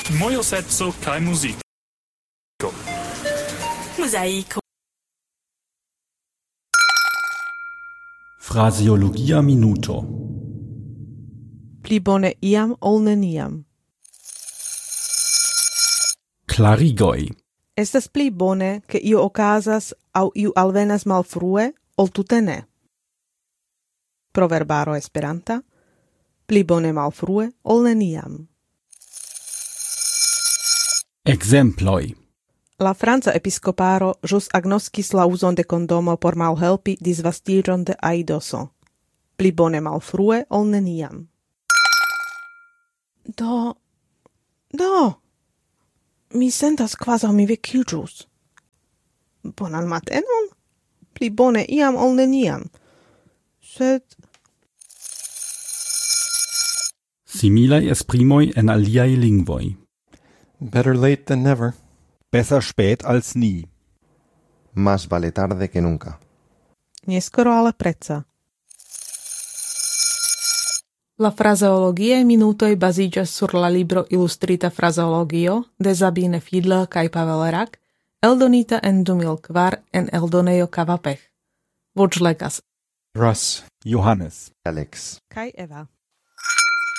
Mojo sezzo kaj muziko. Mosaico. Fraseologia minuto. Pli bone iam ol neniam. Klarigoj. Estas pli bone, ke io okazas au iu alvenas malfrue, ol tute ne. Proverbaro esperanta. Pli bone malfrue ol neniam. Exemploj. La franca episcoparo jus agnoskis la uzon de kondomo por malhelpi disvastiĝon de aidoso. Pli bone malfrue ol neniam. Do, mi sentas kvazaŭ mi vekiĝus. Bonan matenon? Pli bone iam ol neniam. Sed Similaj esprimoj en aliaj lingvoj. Better late than never. Besser spät als nie. Más vale tarde que nunca. neskoro ale preca. La frazeologiae minutoj baziĝas sur la libro Ilustrita frazeologio de Sabine Fiedler kaj Pavel Rak, eldonita en 2004 en eldonejo Kavapech. Voĉlegas Russ, Johannes. Alex. kaj Eva.